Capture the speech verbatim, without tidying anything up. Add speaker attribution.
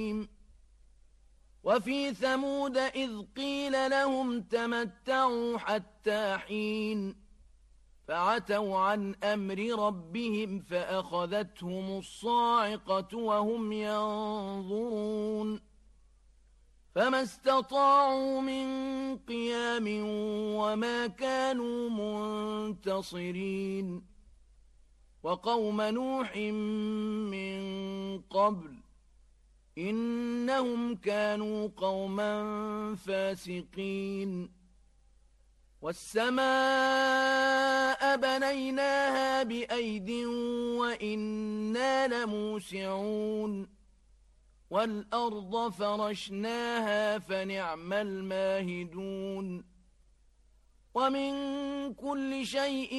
Speaker 1: وفي ثمود إذ قيل لهم تمتعوا حتى حين فعتوا عن أمر ربهم فأخذتهم الصاعقة وهم ينظرون فما استطاعوا من قيام وما كانوا منتصرين وقوم نوح من قبل إنهم كانوا قوما فاسقين والسماء بنيناها بأيد وإنا لموسعون والأرض فرشناها فنعم الماهدون ومن كل شيء